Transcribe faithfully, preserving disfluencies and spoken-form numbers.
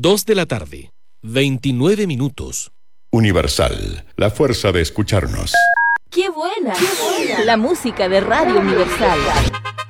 dos de la tarde, veintinueve minutos. Universal, la fuerza de escucharnos. ¡Qué buena! ¡Qué buena! La música de Radio Universal.